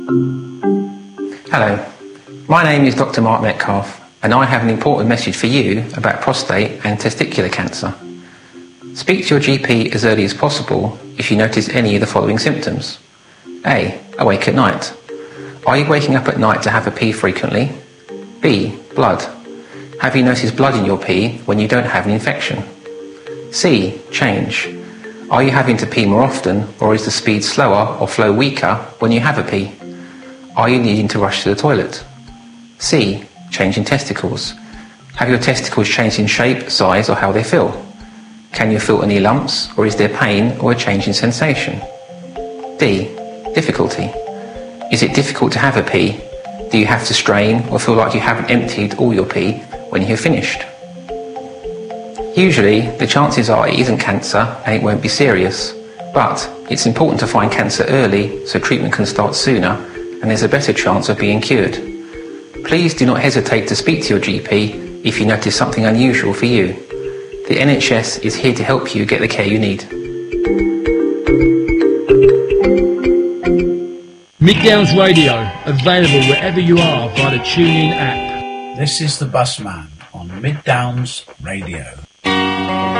Hello, my name is Dr. Mark Metcalf and I have an important message for you about prostate and testicular cancer. Speak to your GP as early as possible if you notice any of the following symptoms. A. Awake at night. Are you waking up at night to have a pee frequently? B. Blood. Have you noticed blood in your pee when you don't have an infection? C. Change. Are you having to pee more often, or is the speed slower or flow weaker when you have a pee? Are you needing to rush to the toilet? C. Change in testicles. Have your testicles changed in shape, size, or how they feel? Can you feel any lumps, or is there pain or a change in sensation? D. Difficulty. Is it difficult to have a pee? Do you have to strain or feel like you haven't emptied all your pee when you have finished? Usually, the chances are it isn't cancer and it won't be serious, but it's important to find cancer early so treatment can start sooner and there's a better chance of being cured. Please do not hesitate to speak to your GP if you notice something unusual for you. The NHS is here to help you get the care you need. Mid Downs Radio, available wherever you are via the TuneIn app. This is the Busman on Mid Downs Radio.